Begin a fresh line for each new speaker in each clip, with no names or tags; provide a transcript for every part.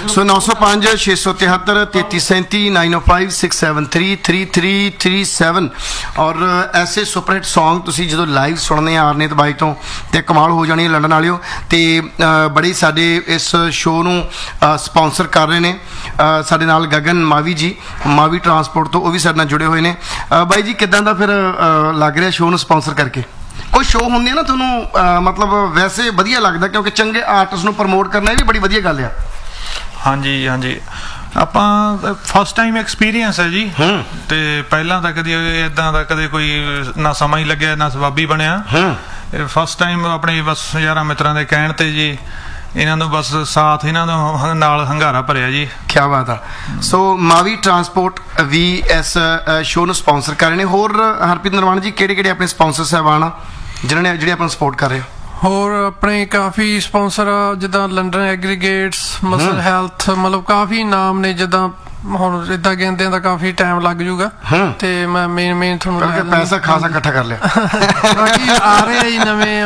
सो 905 673 3337 905 673 3337 और ऐसे superhit song तुसी जो लाइव सुनने आ रहे बाई तो कमाल हो जानी है लंडन वालिओ ते बड़े साडे इस शो नूं स्पॉन्सर कर रहे हैं साडे नाल गगन मावी जी मावी ट्रांसपोर्ट तो वो भी साडे नाल जुड़े हुए हैं बाई जी किदां दा फिर लग रहा शो नूं स्पॉन्सर करके कोई शो होंदी है ना तुहानूं मतलब वैसे वधिया लगदा क्योंकि चंगे आर्टिस्ट नूं प्रमोट करना भी बड़ी वधिया गल है
हाँ जी हाँ जी ਆਪਾਂ ਫਸਟ ਟਾਈਮ ਐਕਸਪੀਰੀਅੰਸ ਹੈ ਜੀ ਤੇ ਪਹਿਲਾਂ ਤਾਂ ਕਦੀ ਇਦਾਂ ਦਾ ਕਦੇ ਕੋਈ ਨਾ ਸਮਾਂ ਹੀ ਲੱਗਿਆ ਨਾ ਸਬੱਬੀ ਬਣਿਆ ਫਸਟ ਟਾਈਮ ਆਪਣੇ ਬਸ ਯਾਰਾਂ ਮਿੱਤਰਾਂ ਦੇ ਕਹਿਣ ਤੇ ਜੀ ਇਹਨਾਂ ਨੂੰ ਬਸ ਸਾਥ ਇਹਨਾਂ ਨੂੰ ਨਾਲ ਹੰਗਾਰਾ ਭਰਿਆ ਜੀ
ਕੀ ਬਾਤ ਆ ਸੋ ਮਾਵੀ ਟਰਾਂਸਪੋਰਟ ਵੀ ਇਸ ਸ਼ੋਅ ਨੂੰ ਸਪਾਂਸਰ ਕਰ ਰਹੇ ਨੇ ਹੋਰ ਹਰਪ੍ਰੀਤ ਨਰਵਾਣ ਜੀ ਕਿਹੜੇ ਕਿਹੜੇ ਆਪਣੇ ਸਪਾਂਸਰ ਸਾਹਿਬਾਨ ਆ ਜਿਨ੍ਹਾਂ ਨੇ ਜਿਹੜੇ ਆਪਾਂ ਨੂੰ ਸਪੋਰਟ ਕਰ ਰਹੇ
ਹੋਰ ਆਪਣੇ ਕਾਫੀ ਸਪਾਂਸਰ ਜਿੱਦਾਂ ਲੰਡਨ ਐਗਰੀਗੇਟਸ ਮਸਲ ਹੈਲਥ ਮਤਲਬ ਕਾਫੀ ਨਾਮ ਨੇ ਜਿੱਦਾਂ ਹੁਣ ਇਦਾਂ ਕਹਿੰਦੇ ਤਾਂ ਕਾਫੀ ਟਾਈਮ ਲੱਗ ਜੂਗਾ ਤੇ ਮੈਂ ਮੇਨ ਤੁਹਾਨੂੰ
ਪੈਸਾ ਖਾਸਾ ਇਕੱਠਾ ਕਰ ਲਿਆ
ਬਾਕੀ ਆ ਰਹੇ ਹੀ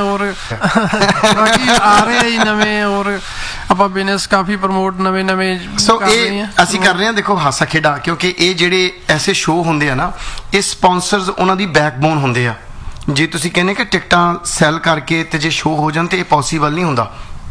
ਨਵੇਂ ਔਰ ਆਪਾਂ ਬਿਜ਼ਨਸ ਕਾਫੀ ਪ੍ਰਮੋਟ ਨਵੇਂ
ਸੋ ਇਹ ਅਸੀਂ ਕਰ ਰਹੇ ਹਾਂ ਦੇਖੋ ਹਾਸਾ ਖੇਡਾ ਕਿਉਂਕਿ ਇਹ ਜਿਹੜੇ ਐਸੇ ਸ਼ੋਅ ਹੁੰਦੇ ਆ ਨਾ ਇਹ ਸਪਾਂਸਰਸ ਉਹਨਾਂ ਦੀ ਬੈਕਬੋਨ ਹੁੰਦੇ ਆ ਜੇ ਤੁਸੀਂ ਕਹਿੰਦੇ ਕਿ ਟਿਕਟਾਂ ਸੈੱਲ ਕਰਕੇ ਤੇ ਜੇ ਸ਼ੋਅ ਹੋ ਜਾਣ ਤੇ ਇਹ ਪੋਸੀਬਲ ਨਹੀਂ ਹੁੰਦਾ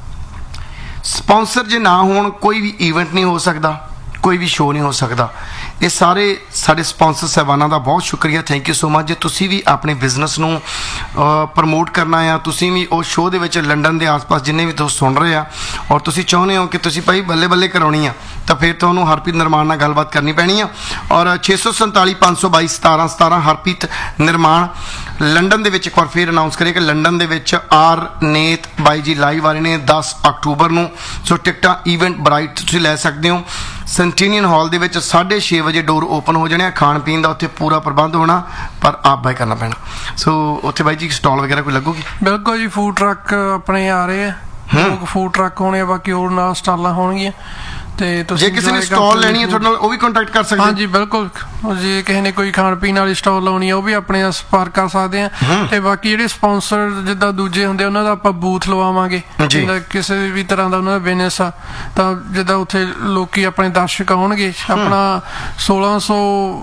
ਸਪਾਂਸਰ ਜੇ ਨਾ ਹੋਣ ਕੋਈ ਵੀ ਇਵੈਂਟ ਨਹੀਂ ਹੋ ਸਕਦਾ ਕੋਈ ਵੀ ਸ਼ੋਅ ਨਹੀਂ ਹੋ ਸਕਦਾ ਇਹ ਸਾਰੇ ਸਾਡੇ ਸਪਾਂਸਰ ਸਾਹਿਬਾਨਾਂ ਦਾ ਬਹੁਤ ਸ਼ੁਕਰੀਆ ਥੈਂਕ ਯੂ ਸੋ ਮਚ ਜੇ ਤੁਸੀਂ ਵੀ ਆਪਣੇ ਬਿਜ਼ਨਸ ਨੂੰ ਪ੍ਰਮੋਟ ਕਰਨਾ ਆ ਤੁਸੀਂ ਵੀ ਉਸ ਸ਼ੋਅ ਦੇ ਵਿੱਚ ਲੰਡਨ ਦੇ ਆਸ-ਪਾਸ ਜਿੰਨੇ ਵੀ ਦੋਸਤ ਸੁਣ ਰਹੇ ਆ ਔਰ ਤੁਸੀਂ ਚਾਹੁੰਦੇ ਹੋ ਕਿ ਤੁਸੀਂ ਭਾਈ ਬੱਲੇ ਬੱਲੇ ਕਰਾਉਣੀ ਆ ਤਾਂ ਫਿਰ ਤੁਹਾਨੂੰ ਹਰਪ੍ਰੀਤ ਨਿਰਮਾਣ ਨਾਲ ਗੱਲਬਾਤ ਕਰਨੀ ਪੈਣੀ ਆ ਔਰ 647 522 17 17 ਹਰਪ੍ਰੀਤ ਨਿਰਮਾਣ ਲੰਡਨ ਦੇ ਵਿੱਚ ਇੱਕ ਵਾਰ ਫਿਰ ਅਨਾਉਂਸ ਕਰੀਏ ਕਿ ਲੰਡਨ ਦੇ ਵਿੱਚ ਨੇਤ ਬਾਈ ਜੀ ਲਾਈਵ ਆ ਰਹੇ ਨੇ 10 ਅਕਤੂਬਰ ਨੂੰ ਸੋ ਟਿਕਟਾਂ ਇਵੈਂਟ ਬਰਾਈਟ ਤੁਸੀਂ ਲੈ ਸਕਦੇ ਹੋ ਸੈਂਟੀਨੀਅਨ ਹਾਲ ਦੇ ਵਿੱਚ 6:30 ਵਜੇ ਡੋਰ ਓਪਨ ਹੋ ਜਾਣੇ ਆ ਖਾਣ ਪੀਣ ਦਾ ਉੱਥੇ ਪੂਰਾ ਪ੍ਰਬੰਧ ਹੋਣਾ ਪਰ ਆਪ ਬਾਈ ਕਰਨਾ ਪੈਣਾ ਸੋ ਉੱਥੇ ਬਾਈ ਜੀ ਸਟਾਲ ਵਗੈਰਾ ਕੋਈ ਲੱਗੂਗੀ
ਬਿਲਕੁਲ ਜੀ ਫੂਡ ਟਰੱਕ ਆਪਣੇ ਆ ਰਹੇ ਆ ਫੂਡ ਟਰੱਕ ਹੋਣੇ ਆ ਬਾਕੀ ਹੋਰ ਨਾਲ ਸਟਾਲਾਂ ਹੋਣਗੀਆਂ ਤੇ ਤੁਸੀਂ
ਜੇ ਕਿਸੇ ਨੇ ਸਟਾਲ ਲੈਣੀ ਹੈ ਤੁਹਾਡੇ ਨਾਲ ਉਹ ਵੀ ਕੰਟੈਕਟ ਕਰ ਸਕਦੇ
ਹਾਂਜੀ ਬਿਲਕੁਲ ਜੇ ਕਿਸੇ ਨੇ ਕੋਈ ਖਾਣ ਪੀਣ ਵਾਲੀ ਸਟਾਲ ਲਾਉਣੀ ਹੈ ਉਹ ਵੀ ਆਪਣੇ ਨਾਲ ਸੰਪਰਕ ਕਰ ਸਕਦੇ ਆ ਤੇ ਬਾਕੀ ਜਿਹੜੇ ਸਪਾਂਸਰ ਜਿੱਦਾਂ ਦੂਜੇ ਹੁੰਦੇ ਉਹਨਾਂ ਦਾ ਆਪਾਂ ਬੂਥ ਲਵਾਵਾਂਗੇ ਜਿੱਦਾਂ ਕਿਸੇ ਵੀ ਤਰ੍ਹਾਂ ਦਾ ਉਹਨਾਂ ਦਾ ਬਿਜ਼ਨਸ ਆ ਤਾਂ ਜਿੱਦਾਂ ਉੱਥੇ ਲੋਕੀ ਆਪਣੇ ਦਰਸ਼ਕ ਆਉਣਗੇ ਆਪਣਾ 1600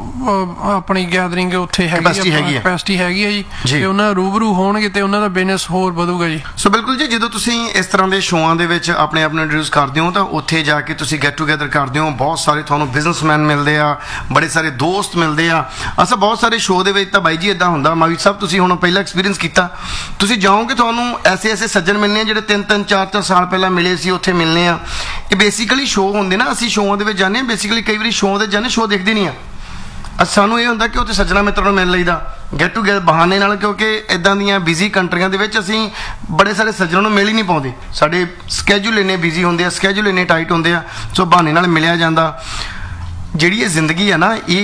ਆਪਣੀ ਗੈਦਰਿੰਗ ਉੱਥੇ ਕੈਪੈਸਿਟੀ ਹੈਗੀ ਹੈ ਜੀ ਤੇ ਉਹਨਾਂ ਰੂਬਰੂ ਹੋਣਗੇ ਤੇ ਉਹਨਾਂ ਦਾ ਬਿਜ਼ਨਸ ਹੋਰ ਵਧੂਗਾ ਜੀ
ਸੋ ਬਿਲਕੁਲ ਜੀ ਜਦੋਂ ਤੁਸੀਂ ਇਸ ਤਰ੍ਹਾਂ ਦੇ ਸ਼ੋਆਂ ਦੇ ਵਿੱਚ ਆਪਣੇ ਆਪ ਨੂੰ ਇੰਟਰੋਡਿਊਸ ਕਰਦੇ ਹੋ ਤਾਂ ਉੱਥੇ ਜਾ ਕੇ ਤੁਸੀਂ ਗੈਟ ਟੂਗੇਦਰ ਕਰਦੇ ਹੋ ਬਹੁਤ ਸਾਰੇ ਤੁਹਾਨੂੰ ਬਿਜ਼ਨਸਮੈਨ ਮਿਲਦੇ ਆ ਬੜੇ ਸਾਰੇ ਦੋਸਤ ਮਿਲਦੇ ਆ ਅਸਾਂ ਬਹੁਤ ਸਾਰੇ ਸ਼ੋਅ ਦੇ ਵਿੱਚ ਤਾਂ ਬਾਈ ਜੀ ਇੱਦਾਂ ਹੁੰਦਾ ਮਾਵੀ ਸਾਹਿਬ ਤੁਸੀਂ ਹੁਣ ਪਹਿਲਾਂ ਐਕਸਪੀਰੀਅੰਸ ਕੀਤਾ ਤੁਸੀਂ ਜਾਓਗੇ ਤੁਹਾਨੂੰ ਐਸੇ ਸੱਜਣ ਮਿਲਣੇ ਜਿਹੜੇ 3-3 4-4 ਸਾਲ ਪਹਿਲਾਂ ਮਿਲੇ ਸੀ ਉੱਥੇ ਮਿਲਣੇ ਆ ਇਹ ਬੇਸਿਕਲੀ ਸ਼ੋਅ ਹੁੰਦੇ ਨਾ ਅਸੀਂ ਸ਼ੋਆਂ ਦੇ ਵਿੱਚ ਜਾਂਦੇ ਹਾਂ ਬੇਸਿਕਲੀ ਕਈ ਵਾਰੀ ਸ਼ੋਅ ਦੇ ਜਾਂਦੇ ਸ਼ੋਅ ਦੇਖਦੇ ਨਹੀਂ ਆ ਸਾਨੂੰ ਇਹ ਹੁੰਦਾ ਕਿ ਉੱਥੇ ਸੱਜਣਾ ਮਿੱਤਰਾਂ ਨੂੰ ਮਿਲ ਲਈਦਾ ਗੈਟ ਟੂਗੇਦਰ ਬਹਾਨੇ ਨਾਲ ਕਿਉਂਕਿ ਇੱਦਾਂ ਦੀਆਂ ਬਿਜ਼ੀ ਕੰਟਰੀਆਂ ਦੇ ਵਿੱਚ ਅਸੀਂ ਬੜੇ ਸਾਰੇ ਸੱਜਣਾਂ ਨੂੰ ਮਿਲ ਹੀ ਨਹੀਂ ਪਾਉਂਦੇ ਸਾਡੇ ਸਕੈਜੂਲ ਇੰਨੇ ਬਿਜ਼ੀ ਹੁੰਦੇ ਆ ਸਕੈਜੂਲ ਇੰਨੇ ਟਾਈਟ ਹੁੰਦੇ ਆ ਸੋ ਬਹਾਨੇ ਨਾਲ ਮਿਲਿਆ ਜਾਂਦਾ ਜਿਹੜੀ ਇਹ ਜ਼ਿੰਦਗੀ ਆ ਨਾ ਇਹ